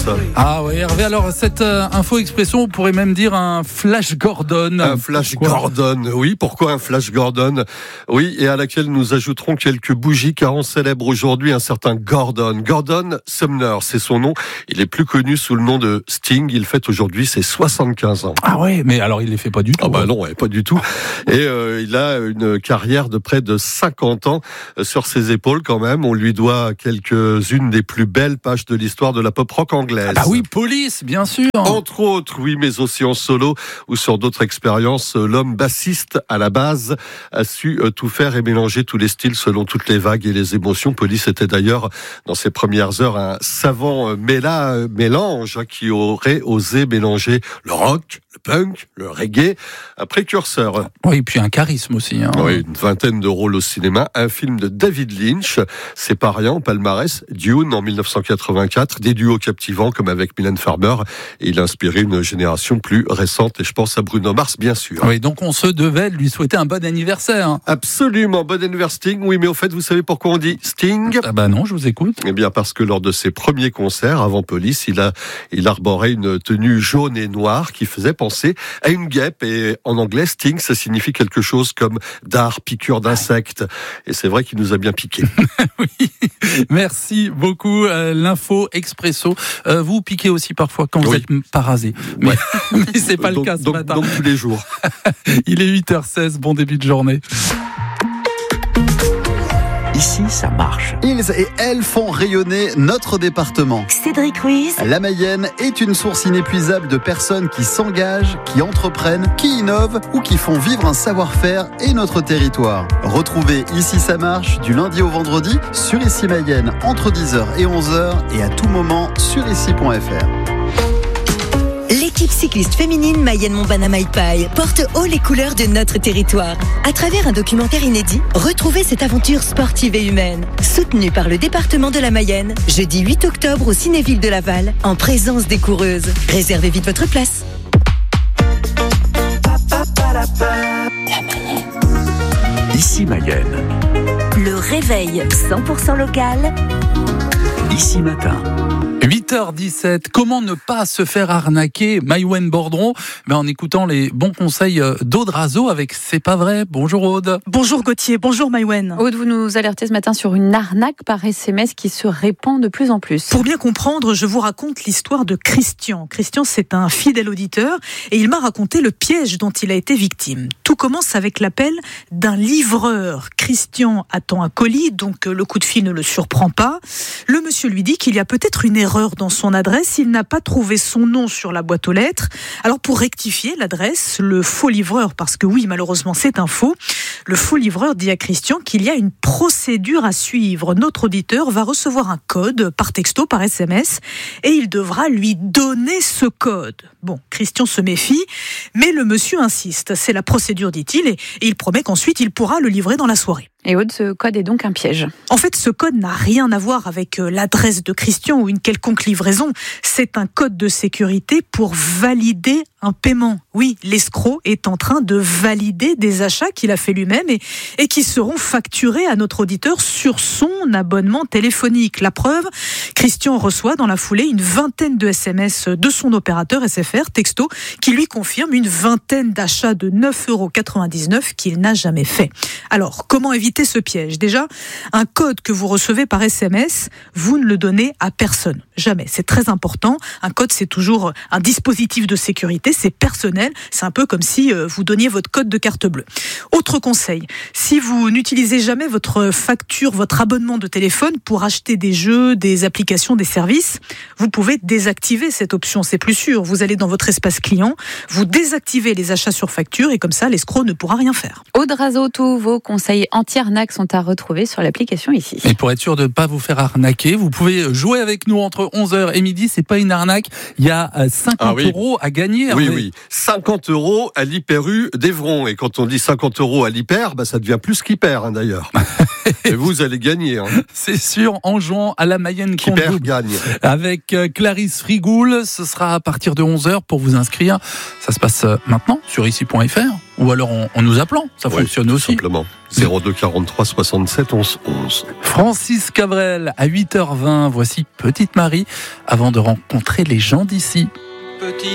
Ah oui, Hervé, alors cette info expression, on pourrait même dire un flash Gordon. Un flash Gordon, oui, pourquoi un flash Gordon? Oui, et à laquelle nous ajouterons quelques bougies, car on célèbre aujourd'hui un certain Gordon. Gordon Sumner, c'est son nom. Il est plus connu sous le nom de Sting. Il fête aujourd'hui ses 75 ans. Ah ouais, mais alors il les fait pas du tout. Ah bah non, pas du tout. Et il a une carrière de près de 50 ans sur ses épaules quand même. On lui doit quelques-unes des plus belles pages de l'histoire de la pop rock anglaise. Ah bah oui, Police, bien sûr. Entre autres, oui, mais aussi en solo ou sur d'autres expériences, l'homme bassiste à la base a su tout faire et mélanger tous les styles selon toutes les vagues et les émotions. Police était d'ailleurs, dans ses premières heures, un savant mélange qui aurait osé mélanger le rock, le punk, le reggae, un précurseur. Oui, et puis un charisme aussi. Oui, une vingtaine de rôles au cinéma, un film de David Lynch, c'est pas rien, au palmarès, Dune en 1984, des duos captivants comme avec Mylène Farmer, et il a inspiré une génération plus récente, et je pense à Bruno Mars, bien sûr. Oui, donc on se devait lui souhaiter un bon anniversaire. Absolument, bon anniversaire Sting, oui, mais au fait, vous savez pourquoi on dit Sting? Ah bah non, je vous écoute. Eh bien, parce que lors de ses premiers concerts, avant Police, il arborait une tenue jaune et noire qui faisait penser à une guêpe, et en anglais, Sting, ça signifie quelque chose comme dard, piqûre d'insectes, et c'est vrai qu'il nous a bien piqué. Oui, merci beaucoup, l'info expresso. Vous piquez aussi parfois quand vous êtes parasé. Mais, mais c'est pas le cas ce matin. Donc tous les jours. Il est 8h16, bon début de journée. Ici, ça marche. Ils et elles font rayonner notre département. Cédric Ruiz. La Mayenne est une source inépuisable de personnes qui s'engagent, qui entreprennent, qui innovent ou qui font vivre un savoir-faire et notre territoire. Retrouvez Ici ça marche du lundi au vendredi sur Ici Mayenne entre 10h et 11h et à tout moment sur ici.fr. L'équipe cycliste féminine Mayenne-Montbana-Maïpaille porte haut les couleurs de notre territoire. À travers un documentaire inédit, retrouvez cette aventure sportive et humaine. Soutenue par le département de la Mayenne, jeudi 8 octobre au Cinéville de Laval, en présence des coureuses. Réservez vite votre place. La Mayenne. Ici Mayenne. Le réveil 100% local. Ici matin. 8h17, comment ne pas se faire arnaquer, Maïwen Bordron, en écoutant les bons conseils d'Aude Razo avec C'est pas vrai. Bonjour Aude. Bonjour Gauthier, bonjour Maïwen. Aude, vous nous alertez ce matin sur une arnaque par SMS qui se répand de plus en plus. Pour bien comprendre, je vous raconte l'histoire de Christian. Christian, c'est un fidèle auditeur et il m'a raconté le piège dont il a été victime. Tout commence avec l'appel d'un livreur. Christian attend un colis, donc le coup de fil ne le surprend pas. Le monsieur lui dit qu'il y a peut-être une erreur dans son adresse, il n'a pas trouvé son nom sur la boîte aux lettres. Alors pour rectifier l'adresse, le faux livreur, parce que oui, malheureusement c'est un faux, le faux livreur dit à Christian qu'il y a une procédure à suivre. Notre auditeur va recevoir un code par texto, par SMS, et il devra lui donner ce code. Bon, Christian se méfie, mais le monsieur insiste. C'est la procédure, dit-il, et il promet qu'ensuite il pourra le livrer dans la soirée. Et Aude, ce code est donc un piège. En fait, ce code n'a rien à voir avec l'adresse de Christian ou une quelconque livraison. C'est un code de sécurité pour valider un paiement. Oui, l'escroc est en train de valider des achats qu'il a fait lui-même et qui seront facturés à notre auditeur sur son abonnement téléphonique. La preuve, Christian reçoit dans la foulée une vingtaine de SMS de son opérateur SFR, texto, qui lui confirme une vingtaine d'achats de 9,99 € qu'il n'a jamais fait. Alors, comment éviter ce piège? Déjà, un code que vous recevez par SMS, vous ne le donnez à personne. Jamais. C'est très important. Un code, c'est toujours un dispositif de sécurité. C'est personnel. C'est un peu comme si vous donniez votre code de carte bleue. Autre conseil. Si vous n'utilisez jamais votre facture, votre abonnement de téléphone pour acheter des jeux, des applications, des services, vous pouvez désactiver cette option. C'est plus sûr. Vous allez dans votre espace client, vous désactivez les achats sur facture et comme ça, l'escroc ne pourra rien faire. Aude Razo, tous vos conseils anti-arnaque sont à retrouver sur l'application Ici. Et pour être sûr de ne pas vous faire arnaquer, vous pouvez jouer avec nous entre 11h et midi. C'est pas une arnaque. Il y a 50 € à gagner. Oui. 50 € à l'Hyper-U d'Evron. Et quand on dit 50 € à l'Hyper, ça devient plus qu'Hyper, d'ailleurs. Et vous allez gagner. C'est sûr, en jouant à la Mayenne Hyper gagne. Avec Clarisse Frigoul. Ce sera à partir de 11h pour vous inscrire. Ça se passe maintenant sur ici.fr. Ou alors en nous appelant, ça fonctionne tout aussi. Simplement. 02 43 67 11 11. Francis Cabrel à 8h20, voici Petite Marie, avant de rencontrer les gens d'ici.